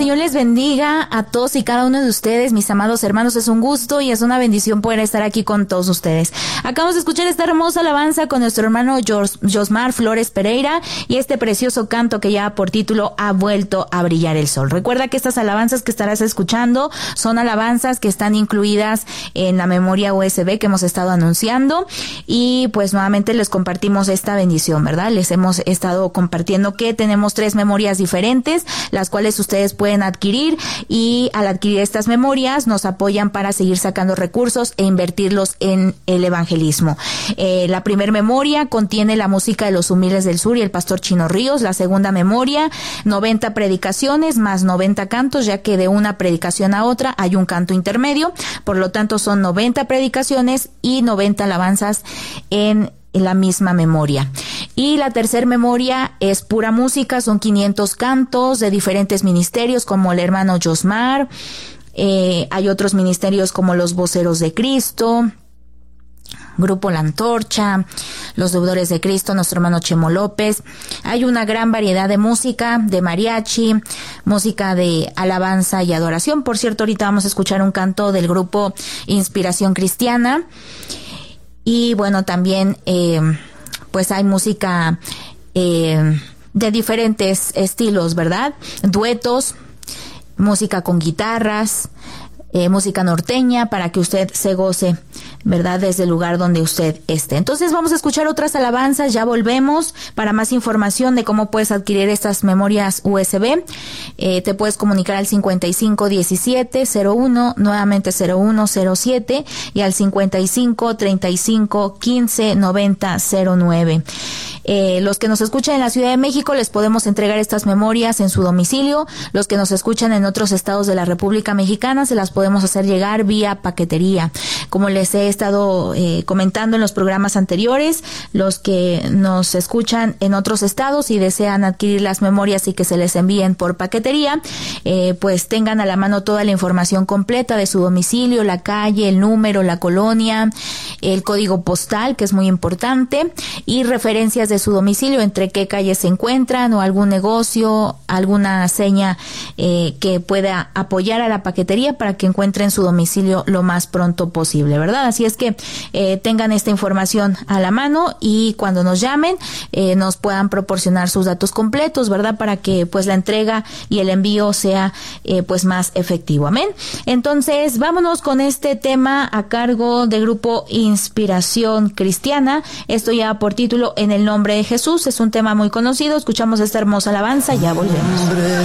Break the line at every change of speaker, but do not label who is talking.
Señor les bendiga a todos y cada uno de ustedes, mis amados hermanos. Es un gusto y es una bendición poder estar aquí con todos ustedes. Acabamos de escuchar esta hermosa alabanza con nuestro hermano Josmar Flores Pereira y este precioso canto que lleva por título Ha vuelto a brillar el sol. Recuerda que estas alabanzas que estarás escuchando son alabanzas que están incluidas en la memoria USB que hemos estado anunciando, y pues nuevamente les compartimos esta bendición, ¿verdad? Les hemos estado compartiendo que tenemos 3 memorias diferentes, las cuales ustedes pueden adquirir, y al adquirir estas memorias nos apoyan para seguir sacando recursos e invertirlos en el evangelismo. La primera memoria contiene la música de los humildes del sur y el pastor Chino Ríos. La segunda memoria, 90 predicaciones más 90 cantos, ya que de una predicación a otra hay un canto intermedio, por lo tanto son 90 predicaciones y 90 alabanzas en la misma memoria. Y la tercera memoria es pura música, son 500 cantos de diferentes ministerios como el hermano Josmar, hay otros ministerios como los Voceros de Cristo, Grupo La Antorcha, los Deudores de Cristo, nuestro hermano Chemo López. Hay una gran variedad de música, de mariachi, música de alabanza y adoración. Por cierto, ahorita vamos a escuchar un canto del grupo Inspiración Cristiana. Y bueno, también pues hay música de diferentes estilos, ¿verdad? Duetos, música con guitarras, música norteña, para que usted se goce, ¿verdad? Desde el lugar donde usted esté. Entonces vamos a escuchar otras alabanzas, ya volvemos. Para más información de cómo puedes adquirir estas memorias USB, te puedes comunicar al 551701, nuevamente 0107, y al 5535159009. Los que nos escuchan en la Ciudad de México les podemos entregar estas memorias en su domicilio. Los que nos escuchan en otros estados de la República Mexicana se las podemos hacer llegar vía paquetería. Como les he estado comentando en los programas anteriores, los que nos escuchan en otros estados y desean adquirir las memorias y que se les envíen por paquetería, pues tengan a la mano toda la información completa de su domicilio, la calle, el número, la colonia, el código postal, que es muy importante, y referencias de su domicilio, entre qué calles se encuentran, o algún negocio, alguna seña que pueda apoyar a la paquetería para que encuentren su domicilio lo más pronto posible, ¿verdad? Así es que tengan esta información a la mano, y cuando nos llamen nos puedan proporcionar sus datos completos, ¿verdad? Para que pues la entrega y el envío sea pues más efectivo. Amén. Entonces vámonos con este tema a cargo del grupo Inspiración Cristiana. Esto ya por título En el nombre de Jesús. Es un tema muy conocido. Escuchamos esta hermosa alabanza, ya volvemos.